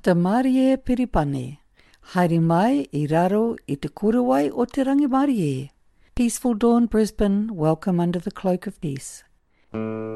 Te Marie Piripane. Haere mai I raro I te kurawai o te rangi Marie. Peaceful dawn, Brisbane. Welcome under the cloak of peace.